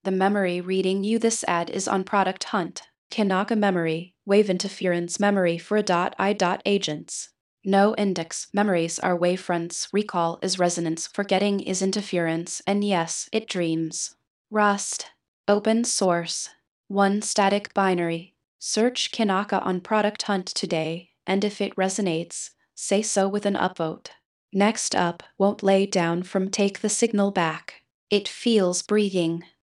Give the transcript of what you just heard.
The memory reading you this ad is on Product Hunt. Kanaka memory, wave interference memory for agents. No index memories are wavefronts, recall is resonance, forgetting is interference, and yes, it dreams. Rust. Open source. One static binary. Search Kanaka on Product Hunt today, and if it resonates, say so with an upvote. Next up, won't lay down from take the signal back. It feels breathing.